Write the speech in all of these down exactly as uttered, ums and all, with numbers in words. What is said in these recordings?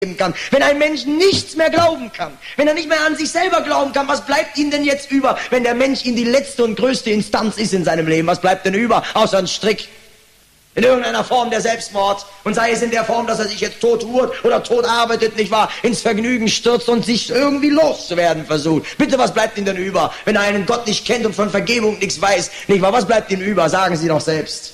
kann. Wenn ein Mensch nichts mehr glauben kann, wenn er nicht mehr an sich selber glauben kann, was bleibt ihm denn jetzt über, wenn der Mensch ihm die letzte und größte Instanz ist in seinem Leben? Was bleibt denn über, außer ein Strick? In irgendeiner Form der Selbstmord, und sei es in der Form, dass er sich jetzt tot ruht oder tot arbeitet, nicht wahr, ins Vergnügen stürzt und sich irgendwie loszuwerden versucht. Bitte, was bleibt ihm denn über, wenn er einen Gott nicht kennt und von Vergebung nichts weiß, nicht wahr? Was bleibt ihm über? Sagen Sie doch selbst.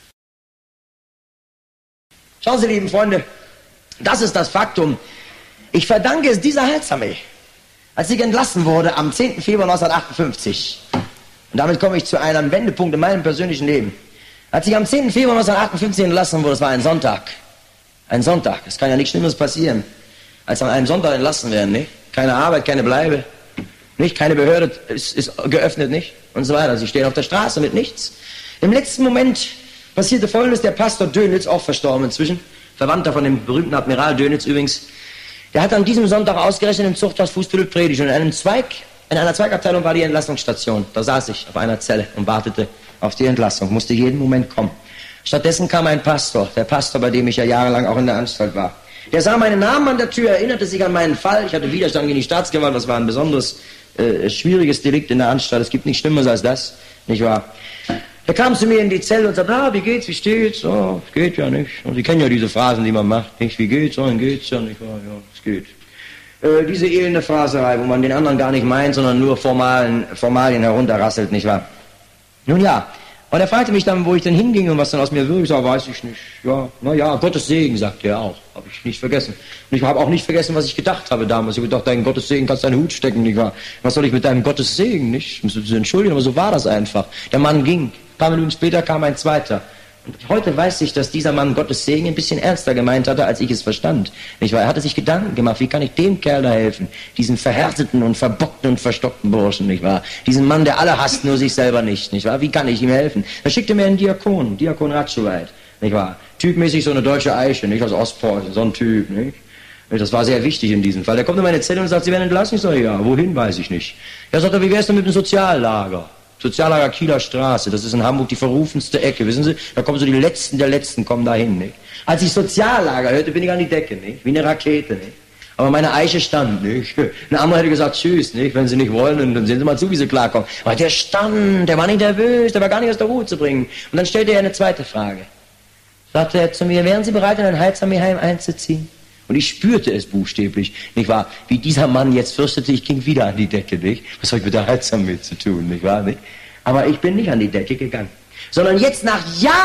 Schauen Sie, lieben Freunde, das ist das Faktum. Ich verdanke es dieser Heilsarmee, als ich entlassen wurde am zehnten Februar neunzehnhundertachtundfünfzig. Und damit komme ich zu einem Wendepunkt in meinem persönlichen Leben. Als ich am zehnten Februar neunzehnhundertachtundfünfzig entlassen wurde, das war ein Sonntag. Ein Sonntag. Es kann ja nichts Schlimmes passieren, als an einem Sonntag entlassen werden, nicht? Keine Arbeit, keine Bleibe, nicht? Keine Behörde ist, ist geöffnet, nicht? Und so weiter. Sie stehen auf der Straße mit nichts. Im letzten Moment passierte Folgendes: Der Pastor Dönitz, auch verstorben inzwischen, Verwandter von dem berühmten Admiral Dönitz übrigens, der hat an diesem Sonntag ausgerechnet im Zuchthaus Fußbüttel predigt. Und in einem Zweig, in einer Zweigabteilung war die Entlassungsstation. Da saß ich auf einer Zelle und wartete auf die Entlassung, musste jeden Moment kommen. Stattdessen kam ein Pastor, der Pastor, bei dem ich ja jahrelang auch in der Anstalt war. Der sah meinen Namen an der Tür, erinnerte sich an meinen Fall. Ich hatte Widerstand gegen die Staatsgewalt, das war ein besonderes, äh, schwieriges Delikt in der Anstalt. Es gibt nichts Schlimmeres als das, nicht wahr? Er kam zu mir in die Zelle und sagte: Ah, wie geht's, wie steht's? Oh, geht ja nicht. Und Sie kennen ja diese Phrasen, die man macht, nicht? Wie geht's? Oh, dann geht's ja nicht. Oh, ja, es geht. Äh, diese elende Phraserei, wo man den anderen gar nicht meint, sondern nur Formalen, Formalien herunterrasselt, nicht wahr? Nun ja, und er fragte mich dann, wo ich denn hinging und was dann aus mir würde. Ich sage: Weiß ich nicht. Ja, na ja, Gottes Segen, sagte er auch. Habe ich nicht vergessen. Und ich habe auch nicht vergessen, was ich gedacht habe damals. Ich habe gedacht, dein Gottes Segen kannst deinen Hut stecken, nicht wahr? Was soll ich mit deinem Gottes Segen, nicht? Ich muss mich entschuldigen, aber so war das einfach. Der Mann ging. Ein paar Minuten später kam ein zweiter. Und heute weiß ich, dass dieser Mann Gottes Segen ein bisschen ernster gemeint hatte, als ich es verstand. Nicht wahr? Er hatte sich Gedanken gemacht, wie kann ich dem Kerl da helfen? Diesen verhärteten und verbockten und verstockten Burschen, nicht wahr? Diesen Mann, der alle hasst, nur sich selber nicht, nicht wahr? Wie kann ich ihm helfen? Er schickte mir einen Diakon, Diakon Ratschoweit, nicht wahr? Typmäßig so eine deutsche Eiche, nicht aus Ostpreußen, so ein Typ, nicht? Das war sehr wichtig in diesem Fall. Der kommt in meine Zelle und sagt: Sie werden entlassen. Ich sage: Ja, wohin, weiß ich nicht. Er sagt: Wie wär's denn mit dem Soziallager? Soziallager Kieler Straße, das ist in Hamburg die verrufenste Ecke, wissen Sie? Da kommen so die Letzten der Letzten, kommen da hin, nicht? Als ich Soziallager hörte, bin ich an die Decke, nicht? Wie eine Rakete, nicht? Aber meine Eiche stand, nicht? Ein anderer hätte gesagt: Tschüss, nicht? Wenn Sie nicht wollen, dann sehen Sie mal zu, wie Sie klarkommen. Aber der stand, der war nicht nervös, der war gar nicht aus der Ruhe zu bringen. Und dann stellte er eine zweite Frage. Sagte er zu mir: Wären Sie bereit, in ein Heilsarmeeheim einzuziehen? Und ich spürte es buchstäblich, nicht wahr? Wie dieser Mann jetzt fürchtete, ich ging wieder an die Decke, nicht? Was habe ich mit der Heilsarmee zu tun, nicht wahr? Nicht? Aber ich bin nicht an die Decke gegangen, sondern jetzt nach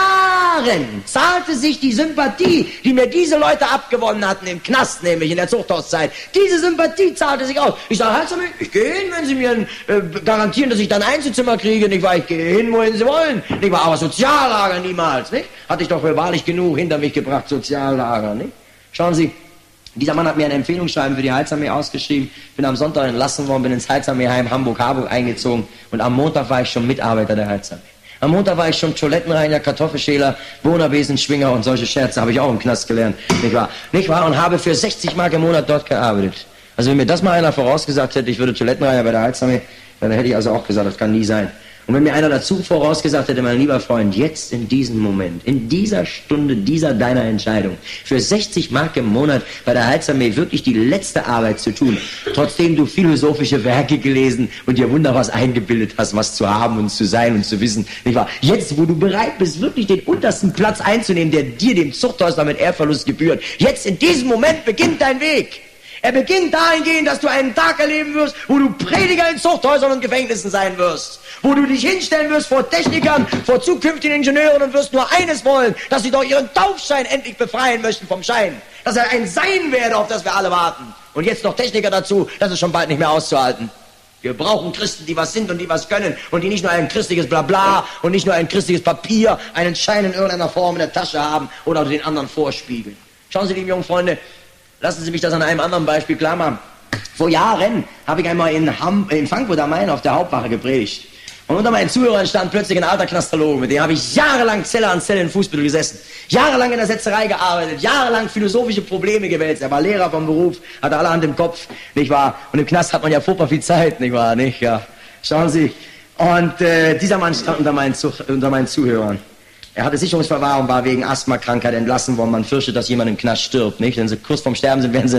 Jahren zahlte sich die Sympathie, die mir diese Leute abgewonnen hatten, im Knast nämlich, in der Zuchthauszeit, diese Sympathie zahlte sich aus. Ich sage: Heilsarmee, ich gehe hin, wenn Sie mir äh, garantieren, dass ich dann ein Einzelzimmer kriege, nicht wahr? Ich gehe hin, wohin Sie wollen, nicht wahr? Aber Soziallager niemals, nicht? Hatte ich doch wahrlich genug hinter mich gebracht, Soziallager, nicht? Schauen Sie, dieser Mann hat mir ein Empfehlungsschreiben für die Heilsarmee ausgeschrieben, bin am Sonntag entlassen worden, bin ins Heilsarmeeheim Hamburg-Harburg eingezogen und am Montag war ich schon Mitarbeiter der Heilsarmee. Am Montag war ich schon Toilettenreiniger, Kartoffelschäler, Bohnerbesenschwinger und solche Scherze habe ich auch im Knast gelernt, nicht wahr? Nicht wahr? Und habe für sechzig Mark im Monat dort gearbeitet. Also wenn mir das mal einer vorausgesagt hätte, ich würde Toilettenreiniger bei der Heilsarmee, dann hätte ich also auch gesagt, das kann nie sein. Und wenn mir einer dazu vorausgesagt hätte: Mein lieber Freund, jetzt in diesem Moment, in dieser Stunde, dieser deiner Entscheidung, für sechzig Mark im Monat bei der Heilsarmee wirklich die letzte Arbeit zu tun, trotzdem du philosophische Werke gelesen und dir wunderbar was eingebildet hast, was zu haben und zu sein und zu wissen, nicht wahr? Jetzt, wo du bereit bist, wirklich den untersten Platz einzunehmen, der dir, dem Zuchthaus, damit Ehrverlust gebührt, jetzt in diesem Moment beginnt dein Weg. Er beginnt dahingehend, dass du einen Tag erleben wirst, wo du Prediger in Zuchthäusern und Gefängnissen sein wirst. Wo du dich hinstellen wirst vor Technikern, vor zukünftigen Ingenieuren und wirst nur eines wollen, dass sie doch ihren Taufschein endlich befreien möchten vom Schein. Dass er ein Sein werde, auf das wir alle warten. Und jetzt noch Techniker dazu, das ist schon bald nicht mehr auszuhalten. Wir brauchen Christen, die was sind und die was können und die nicht nur ein christliches Blabla und nicht nur ein christliches Papier, einen Schein in irgendeiner Form in der Tasche haben oder den anderen vorspiegeln. Schauen Sie, liebe jungen Freunde, lassen Sie mich das an einem anderen Beispiel klar machen. Vor Jahren habe ich einmal in, Ham in Frankfurt am Main auf der Hauptwache gepredigt. Und unter meinen Zuhörern stand plötzlich ein alter Knastologe, mit dem habe ich jahrelang Zelle an Zelle in Fußbüttel gesessen, jahrelang in der Setzerei gearbeitet, jahrelang philosophische Probleme gewälzt. Er war Lehrer vom Beruf, hatte alle Hand im Kopf, nicht wahr? Und im Knast hat man ja furchtbar viel Zeit, nicht wahr? Nicht? Ja. Schauen Sie. Und äh, dieser Mann stand unter meinen, Zu unter meinen Zuhörern. Er hatte Sicherungsverwahrung, war wegen Asthmakrankheit entlassen worden. Man fürchtet, dass jemand im Knast stirbt, nicht? Wenn sie kurz vorm Sterben sind, werden sie